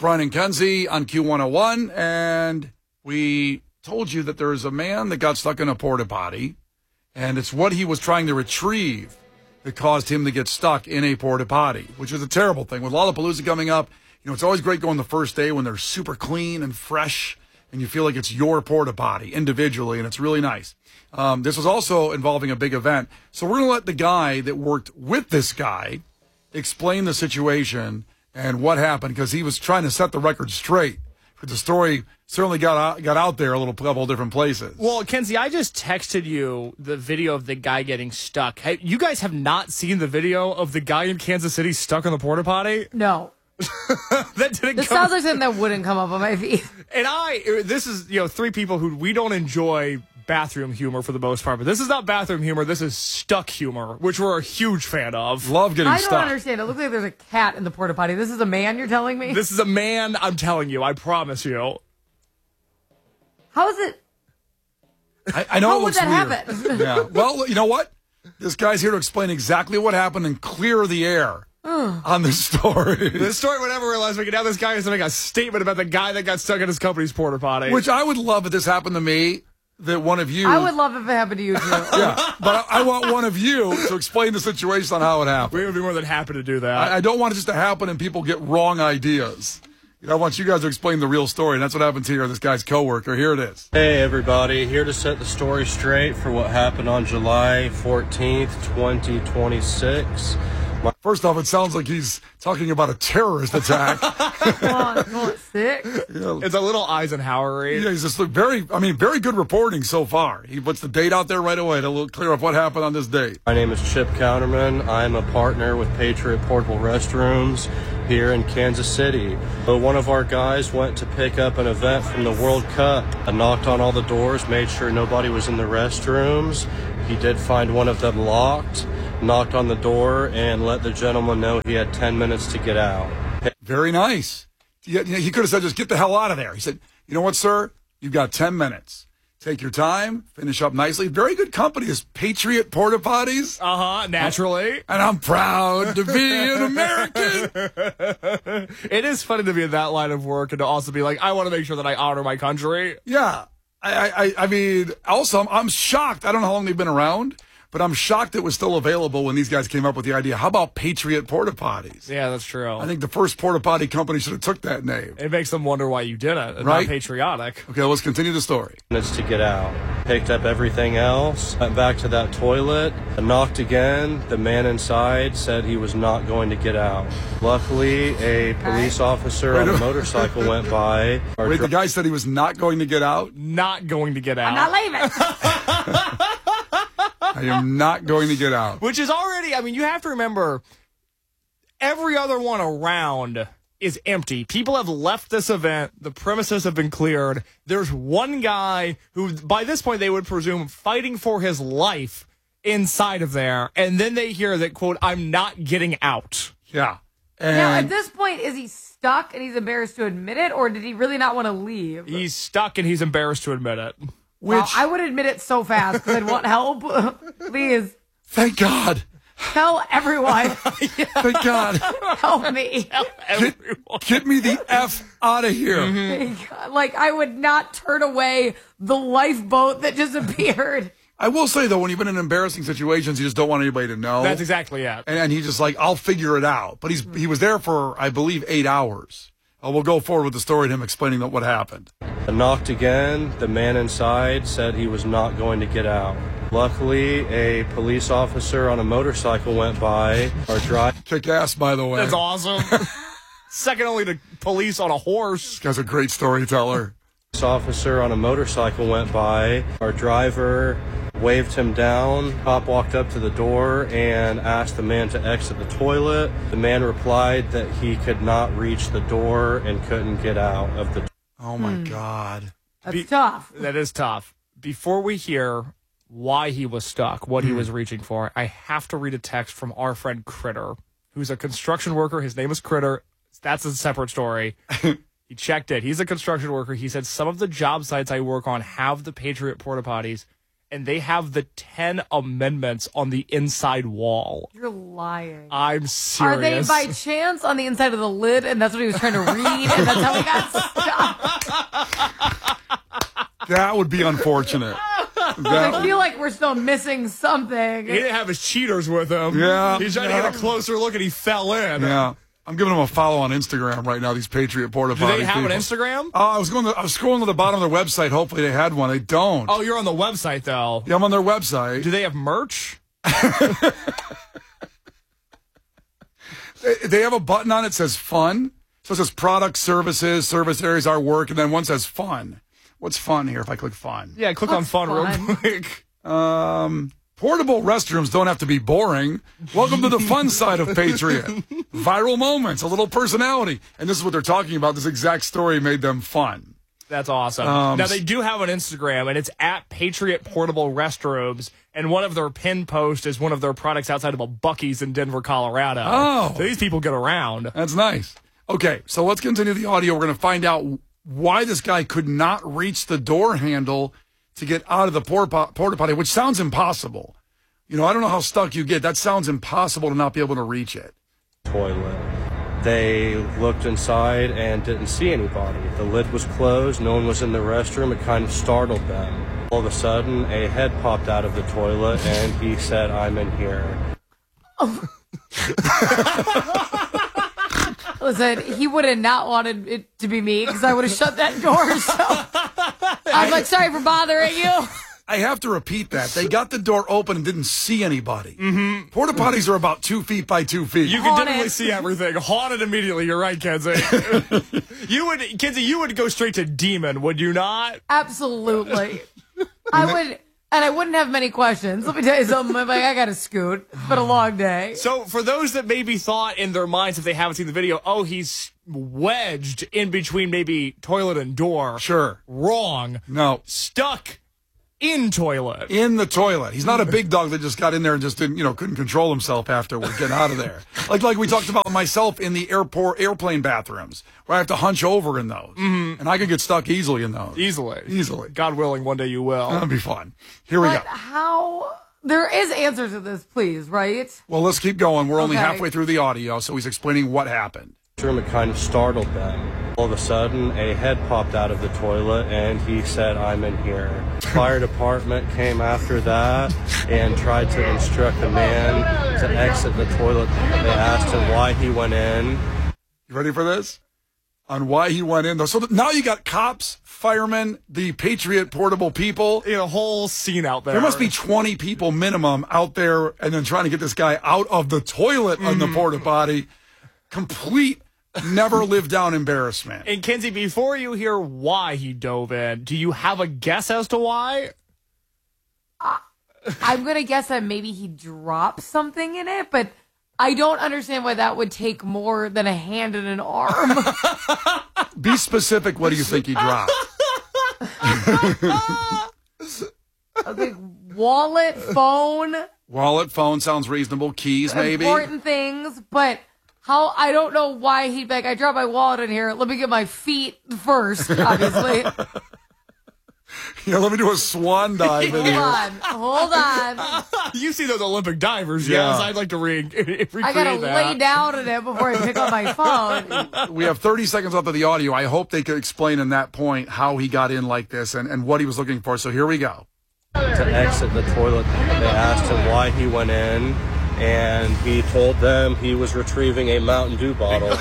Brian and Kenzie on Q101, and we told you that there is a man that got stuck in a porta potty, and it's what he was trying to retrieve that caused him to get stuck in a porta potty, which is a terrible thing. With Lollapalooza coming up, it's always great going the first day when they're super clean and fresh, and you feel like it's your porta potty individually, and it's really nice. This was also involving a big event, so we're going to let the guy that worked with this guy explain the situation and what happened, because he was trying to set the record straight. The story certainly got out there a couple of different places. Well, Kenzie, I just texted you the video of the guy getting stuck. Hey, you guys have not seen the video of the guy in Kansas City stuck in the porta potty? No. That didn't This sounds like something that wouldn't come up on my feed. And this is, three people who we don't enjoy bathroom humor for the most part, but this is not bathroom humor. This is stuck humor, which we're a huge fan of. Love getting stuck. I don't understand. It looks like there's a cat in the porta potty. This is a man, you're telling me? This is a man, I'm telling you. I promise you. How is it? I know How it looks would that weird. happen? Yeah. Well, you know what? This guy's here to explain exactly what happened and clear the air on the story. The story, whenever we realized we could have this guy has to make a statement about the guy that got stuck in his company's porta potty. Which I would love if this happened to me, that one of you... I would love if it happened to you, too. Yeah, but I want one of you to explain the situation on how it happened. We would be more than happy to do that. I don't want it just to happen and people get wrong ideas. I want you guys to explain the real story, and that's what happened here. This guy's coworker. Here it is. Hey, everybody. Here to set the story straight for what happened on July 14th, 2026. First off, it sounds like he's talking about a terrorist attack. Come on, sick. It's a little Eisenhower-y. Yeah, he's just very good reporting so far. He puts the date out there right away to clear up what happened on this date. My name is Chip Counterman. I'm a partner with Patriot Portable Restrooms here in Kansas City. So one of our guys went to pick up an event from the World Cup. I knocked on all the doors, made sure nobody was in the restrooms. He did find one of them locked, knocked on the door, and let the gentleman know he had 10 minutes to get out. Very nice. He could have said, just get the hell out of there. He said, you know what, sir? You've got 10 minutes. Take your time, finish up nicely. Very good company is Patriot Porta Potties. Naturally. And I'm proud to be an American. It is funny to be in that line of work and to also be like, I want to make sure that I honor my country. Yeah. I mean, also, I'm shocked. I don't know how long they've been around, but I'm shocked it was still available when these guys came up with the idea. How about Patriot Porta Potties? Yeah, that's true. I think the first porta potty company should have took that name. It makes them wonder why you did it. It's right? Not patriotic. Okay, let's continue the story. Minutes to get out. Picked up everything else, went back to that toilet, knocked again. The man inside said he was not going to get out. Luckily, a police officer on a motorcycle went by. Wait, the guy said he was not going to get out? Not going to get out. I'm not leaving. I am not going to get out. Which is already, you have to remember, every other one around is empty. People have left this event. The premises have been cleared. There's one guy who, by this point, they would presume fighting for his life inside of there. And then they hear that, quote, I'm not getting out. Yeah. Now, at this point, is he stuck and he's embarrassed to admit it, or did he really not want to leave? He's stuck and he's embarrassed to admit it. Well, I would admit it so fast because I'd want help. Please. Thank God. Tell everyone. Thank God. Help me. Get me the F out of here. Mm-hmm. Like, I would not turn away the lifeboat that just appeared. I will say, though, when you've been in embarrassing situations, you just don't want anybody to know. That's exactly it. And he's just like, I'll figure it out. But he was there for, I believe, 8 hours. We'll go forward with the story and him explaining what happened. I knocked again. The man inside said he was not going to get out. Luckily, a police officer on a motorcycle went by. Kick ass, by the way. That's awesome. Second only to police on a horse. This guy's a great storyteller. This officer on a motorcycle went by. Our driver waved him down. Cop walked up to the door and asked the man to exit the toilet. The man replied that he could not reach the door and couldn't get out of the door. Oh, my God. That's tough. That is tough. Before we hear why he was stuck, what he was reaching for, I have to read a text from our friend Critter, who's a construction worker. His name is Critter. That's a separate story. He checked it. He's a construction worker. He said, some of the job sites I work on have the Patriot porta potties, and they have the 10 amendments on the inside wall. You're lying. I'm serious. Are they by chance on the inside of the lid, and that's what he was trying to read, and that's how he got stuck? That would be unfortunate. I feel like we're still missing something. He didn't have his cheaters with him. Yeah. He's trying to get a closer look, and he fell in. Yeah. I'm giving them a follow on Instagram right now, these Patriot Porta Potty Do they have people. an Instagram? I was scrolling to the bottom of their website. Hopefully they had one. They don't. Oh, you're on the website, though. Yeah, I'm on their website. Do they have merch? They have a button on it that says fun. So it says products, services, service areas, our work, and then one says fun. What's fun here if I click fun? Yeah, click on fun real quick. Portable restrooms don't have to be boring. Welcome to the fun side of Patriot. Viral moments, a little personality. And this is what they're talking about. This exact story made them fun. That's awesome. Now, they do have an Instagram, and it's at Patriot Portable Restrooms, and one of their pin posts is one of their products outside of a Buc-ee's in Denver, Colorado. Oh. So these people get around. That's nice. Okay, so let's continue the audio. We're going to find out why this guy could not reach the door handle to get out of the porta potty, which sounds impossible. You know, I don't know how stuck you get. That sounds impossible to not be able to reach it. Toilet. They looked inside and didn't see anybody. The lid was closed. No one was in the restroom. It kind of startled them. All of a sudden, a head popped out of the toilet, and he said, "I'm in here." Listen, he would have not wanted it to be me because I would have shut that door. So I'm like, sorry for bothering you. I have to repeat that. They got the door open and didn't see anybody. Mm-hmm. Porta potties are about 2 feet by 2 feet. You can definitely see everything. Haunted immediately. You're right, Kenzie. Kenzie, you would go straight to demon, would you not? Absolutely. I would. And I wouldn't have many questions. Let me tell you something. I'm like, I got to scoot. It's been a long day. So for those that maybe thought in their minds, if they haven't seen the video, oh, he's wedged in between maybe toilet and door. Sure. Wrong. No. Stuck in toilet. In the toilet. He's not a big dog that just got in there and just didn't, couldn't control himself afterward, get out of there. Like we talked about myself in the airplane bathrooms, where I have to hunch over in those. Mm-hmm. And I could get stuck easily in those. Easily. God willing, one day you will. That'll be fun. Here we go. How? There is answers to this, please, right? Well, let's keep going. We're only halfway through the audio, so he's explaining what happened. It kind of startled them. All of a sudden, a head popped out of the toilet, and he said, "I'm in here." Fire department came after that and tried to instruct the man to exit the toilet. They asked him why he went in. You ready for this? On why he went in, though. So now you got cops, firemen, the Patriot portable people. In a whole scene out there. There must be 20 people minimum out there, and then trying to get this guy out of the toilet on the porta potty. Complete never live down embarrassment. And Kenzie, before you hear why he dove in, do you have a guess as to why? I'm going to guess that maybe he dropped something in it, but I don't understand why that would take more than a hand and an arm. Be specific. What do you think he dropped? Okay, wallet, phone. Wallet, phone sounds reasonable. Keys, maybe. Important things, but how? I don't know why he'd be like, I dropped my wallet in here. Let me get my feet first, obviously. Yeah, let me do a swan dive in here. Hold on. You see those Olympic divers, Yeah. yes? I'd like to recreate I gotta that. lay down in it before I pick up my phone. We have 30 seconds left of the audio. I hope they could explain in that point how he got in like this and what he was looking for. So here we go. To exit the toilet, they asked him why he went in, and he told them he was retrieving a Mountain Dew bottle.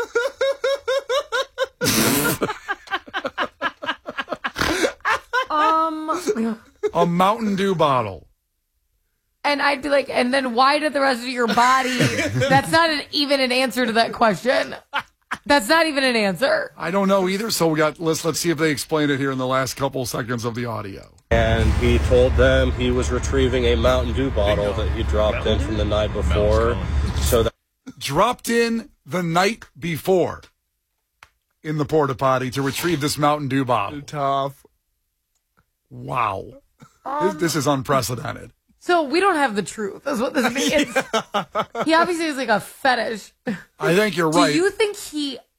A Mountain Dew bottle. And I'd be like, and then why did the rest of your body? That's not even an answer to that question. That's not even an answer. I don't know either. So let's see if they explain it here in the last couple seconds of the audio. And he told them he was retrieving a Mountain Dew bottle that he dropped in from the night before. So that Dropped in the night before in the porta potty to retrieve this Mountain Dew bottle. Tough. Wow. This is unprecedented. So we don't have the truth, is what this means. He obviously is like a fetish. I think you're right. Do you think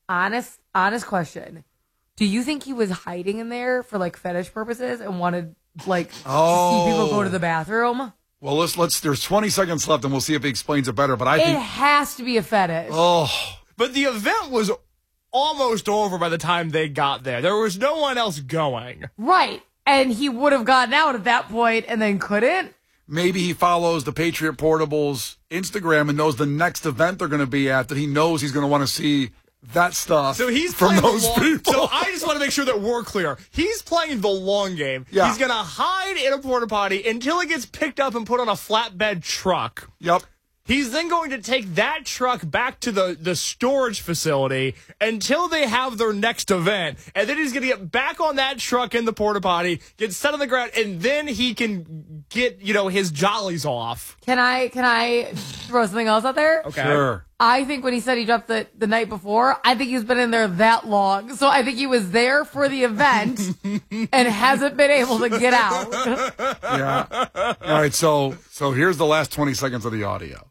honest question, do you think he was hiding in there for like fetish purposes and wanted like to see Oh. people go to the bathroom. Well, let's. There's 20 seconds left, and we'll see if he explains it better. But I It think, has to be a fetish. oh, But the event was almost over by the time they got there. There was no one else going. Right. And he would have gotten out at that point and then couldn't. maybe he follows the Patriot Portables Instagram and knows the next event they're going to be at, that he knows he's going to want to see that stuff So he's from playing those the long, people. So I just want to make sure that we're clear. He's playing the long game. Yeah. He's going to hide in a porta potty until it gets picked up and put on a flatbed truck. Yep. He's then going to take that truck back to the storage facility until they have their next event. And then he's going to get back on that truck in the porta potty, get set on the ground, and then he can get, his jollies off. Can I throw something else out there? Okay. Sure. I think when he said he dropped the night before, I think he's been in there that long. So I think he was there for the event and hasn't been able to get out. Yeah. All right. So here's the last 20 seconds of the audio.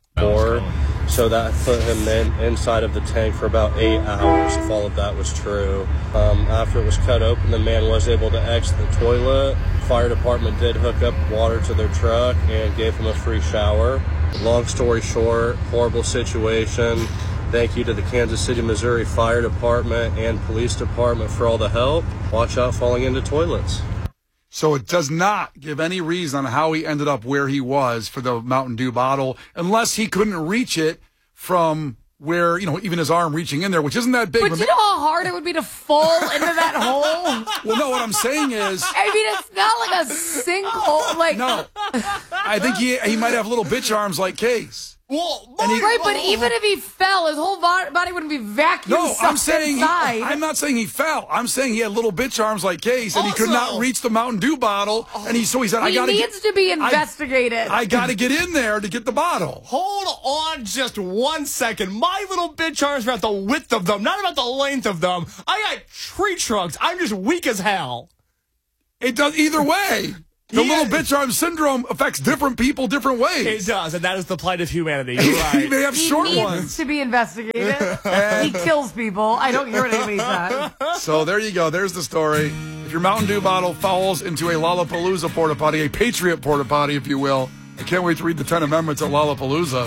So that put him inside of the tank for about 8 hours, if all of that was true. After it was cut open, the man was able to exit the toilet. Fire department did hook up water to their truck and gave him a free shower. Long story short, horrible situation. Thank you to the Kansas City, Missouri Fire Department and Police Department for all the help. Watch out falling into toilets. So it does not give any reason on how he ended up where he was for the Mountain Dew bottle, unless he couldn't reach it from where, even his arm reaching in there, which isn't that big. But you know how hard it would be to fall into that hole? Well, no, what I'm saying is, I mean, it's not like a sinkhole. Like, no, I think he might have little bitch arms like Case. Well, right, but even if he fell, his whole body wouldn't be vacuumed. No, I'm saying inside. I'm not saying he fell. I'm saying he had little bitch arms like Case, and he could not Also- reach the Mountain Dew bottle. And he said, He needs to be investigated. I got to get in there to get the bottle. hold on just 1 second. My little bitch arms are about the width of them, not about the length of them. I got tree trunks. I'm just weak as hell. It does either way. The Yeah. little bitch arm syndrome affects different people different ways. It does, and that is the plight of humanity. You're right. He may have He short needs ones. to be investigated. He kills people. I don't hear what anybody says. So there you go. There's the story. If your Mountain Dew bottle falls into a Lollapalooza porta potty, a Patriot porta potty, if you will, I can't wait to read the 10 Amendments at Lollapalooza.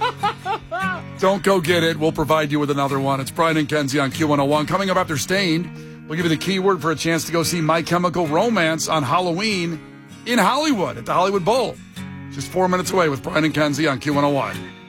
Don't go get it. We'll provide you with another one. It's Brian and Kenzie on Q101. Coming up after Stained, we'll give you the keyword for a chance to go see My Chemical Romance on Halloween in Hollywood at the Hollywood Bowl. Just 4 minutes away with Brian and Kenzie on Q101.